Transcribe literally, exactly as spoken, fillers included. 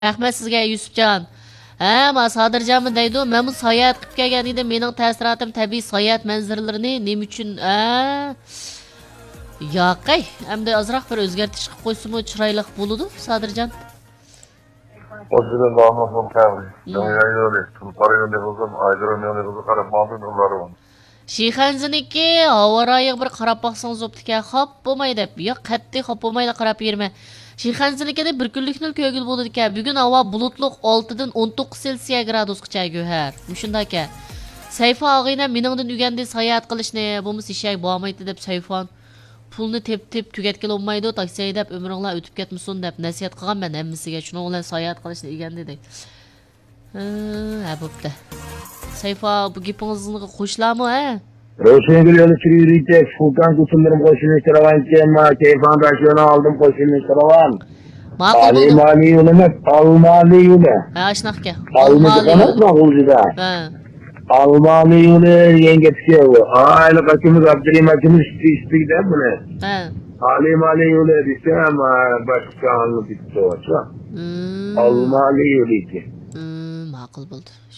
Rahmat sizga Yusufjon. Ha, ma Sadirjonmi deydi, men bu sayohat qilib kelgan edim. Mening ta'siratim tabiiy sayohat manzaralarini nima uchun a yoqay, hamda ozroq bir o'zgartirish qilib qo'ysam chiroyli bo'ladi, Sadirjon. O'zidan damat mumkin. Yayılı, tulparı yoluyuzun, aydırın yoluyuzun, qarab mağdun yolları var. Sheyxanziniki havorayiga bir qarab baqsangiz bo'pti-ku, xo'p bo'lmaydi deb. Yo'q, qat'iy xo'p bo'lmaydi qarab yurma. Sheyxanzinikida bir kunlikni ko'gil bo'ldi ekan. Bugun havo bulutliq olti dan o'n to'qqiz Selsiya gradusgacha go'har. Shunday ekan. Sayfa og'ayna meningdan o'rgandi sayohat qilishni, bo'lmasa ishak bo'lmaydi deb Sayfon pulni tep-tep tugatgan olmaydi, taksi deb umringlar o'tib ketmasin deb nasihat qilgan men hammasiga. Shuning bilan sayohat qilishni o'rgandi deb. Ha, bo'pti. Sayfa bu gapingizni qo'shilami, ha? Roşengül yolu sürüyürüyte, Sultan Kusunlarım koşulmuş taravan kema, Keyfan Rasyonu aldım koşulmuş taravan. Ma'qul Ali bo'ldi. mali yolu emas, almali yolu. Ha, shunaqa. Almali emas ma'qulcida. Ha. Almali yolu yenge tikevi. Ayni kaçımız Abdurrahim açımız istikde buni. Ha. Ali mali yolu desem başka anlı bitti o. Hmm. Almali yolu ki. Hmm, ma'qul bo'ldi.